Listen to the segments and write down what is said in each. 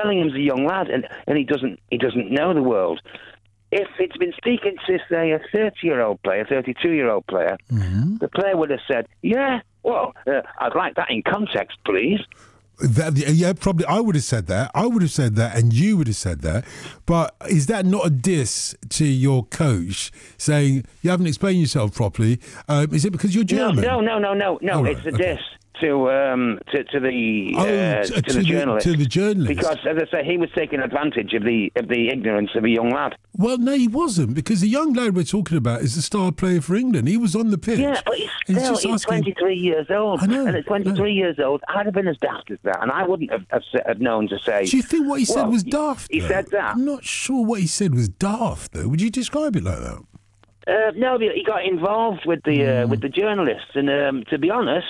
Bellingham's a young lad, and he doesn't know the world. If it's been speaking to, say, a 30-year-old player, 32-year-old player, the player would have said, yeah, well, I'd like that in context, please. Probably I would have said that. I would have said that, and you would have said that. But is that not a diss to your coach, saying you haven't explained yourself properly? Is it because you're German? No. It's a diss to the journalist. To the journalist. Because, as I say, he was taking advantage of the ignorance of a young lad. Well, no, he wasn't, because the young lad we're talking about is the star player for England. He was on the pitch. Yeah, but he's 23 years old. I know. And at 23 years old, I'd have been as daft as that, and I wouldn't have known to say... Do you think what he said was daft, He said that. I'm not sure what he said was daft, though. Would you describe it like that? No, he got involved with the journalists, and to be honest...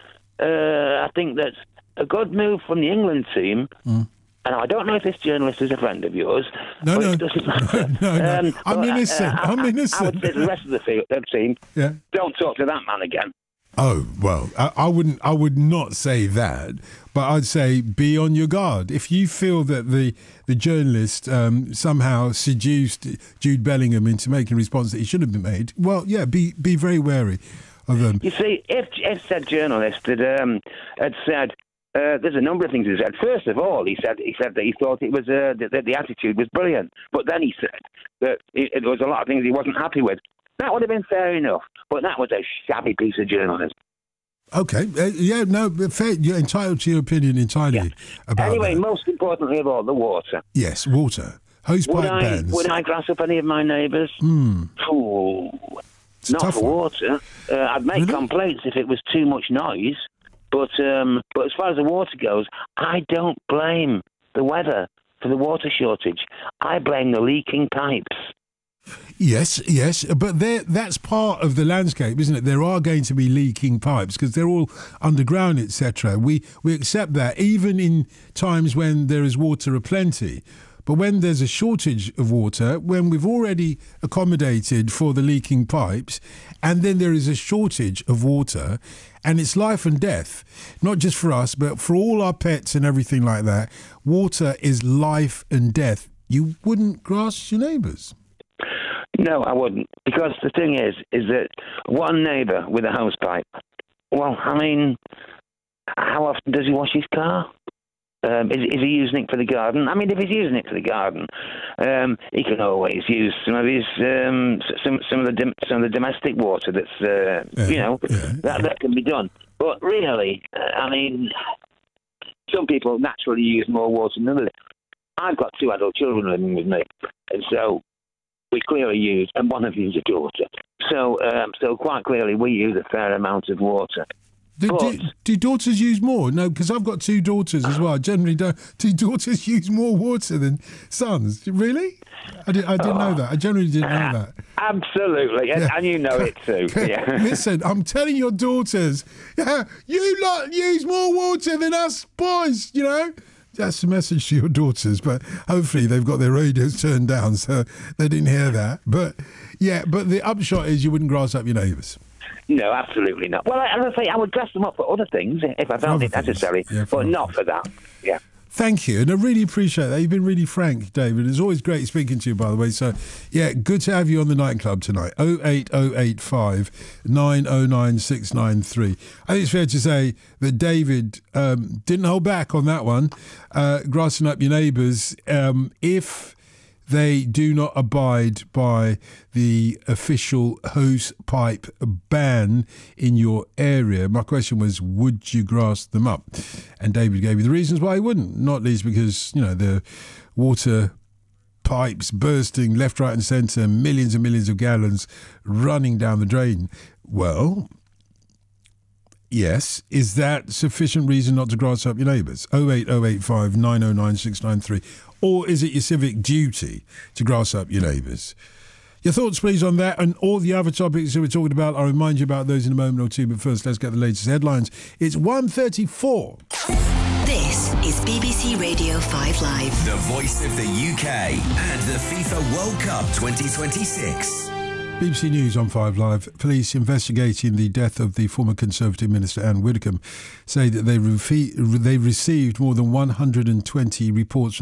I think that's a good move from the England team. And I don't know if this journalist is a friend of yours. No. It doesn't matter. No. I'm innocent. I would say the rest of the team, don't talk to that man again. Oh, well, I would not say that, but I'd say be on your guard. If you feel that the journalist somehow seduced Jude Bellingham into making a response that he should have been made, well, yeah, be very wary of them. You see, if said journalist had said, there's a number of things he said. First of all, he said that he thought it was that the attitude was brilliant, but then he said that there was a lot of things he wasn't happy with. That would have been fair enough, but that was a shabby piece of journalism. Okay, fair. You're entitled to your opinion entirely about Anyway, that. Most importantly of all, the water. Yes, water. Hosepipe bans. Would I grass up any of my neighbours? Not for water. I'd make complaints if it was too much noise. But as far as the water goes, I don't blame the weather for the water shortage. I blame the leaking pipes. Yes, but that's part of the landscape, isn't it? There are going to be leaking pipes because they're all underground, etc. We accept that, even in times when there is water aplenty. But when there's a shortage of water, when we've already accommodated for the leaking pipes, and then there is a shortage of water, and it's life and death, not just for us, but for all our pets and everything like that, water is life and death. You wouldn't grass your neighbours. No, I wouldn't. Because the thing is that one neighbour with a hose pipe, well, I mean, how often does he wash his car? Is he using it for the garden? I mean, if he's using it for the garden, he can always use some of his some of the domestic water that's that can be done. But really, I mean, some people naturally use more water than others. I've got 2 adult children living with me, and so we clearly use, and one of them's a daughter. So quite clearly, we use a fair amount of water. Do daughters use more? No, because I've got 2 daughters as well. I generally don't. Do daughters use more water than sons? Really? I didn't know that. I generally didn't know that. Absolutely, and you know it too. Yeah. Listen, I'm telling your daughters, you lot use more water than us boys, you know? That's the message to your daughters, but hopefully they've got their radios turned down so they didn't hear that. But the upshot is you wouldn't grass up your neighbours. No, absolutely not. Well, as I say, I would dress them up for other things if I found it necessary, but not for that. Yeah. Thank you, and I really appreciate that. You've been really frank, David. It's always great speaking to you, by the way. So, good to have you on the nightclub tonight. 08085 909 693. I think it's fair to say that David didn't hold back on that one, grassing up your neighbours. If they do not abide by the official hose pipe ban in your area. My question was, would you grass them up? And David gave you the reasons why he wouldn't, not least because, the water pipes bursting left, right and centre, millions and millions of gallons running down the drain. Well, yes. Is that sufficient reason not to grass up your neighbours? 08085 909 693. Or is it your civic duty to grass up your neighbours? Your thoughts, please, on that and all the other topics that we're talking about. I'll remind you about those in a moment or two. But first, let's get the latest headlines. It's 1:34. This is BBC Radio 5 Live. The voice of the UK and the FIFA World Cup 2026. BBC News on 5 Live. Police investigating the death of the former Conservative Minister Anne Widdecombe say that they received more than 120 reports